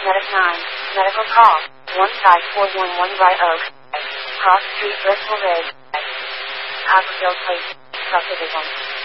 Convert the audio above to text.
Medic 9, medical call, 15411 Bright Oak, Cross Street, Bristol Ridge, Copperfield Place, subdivision.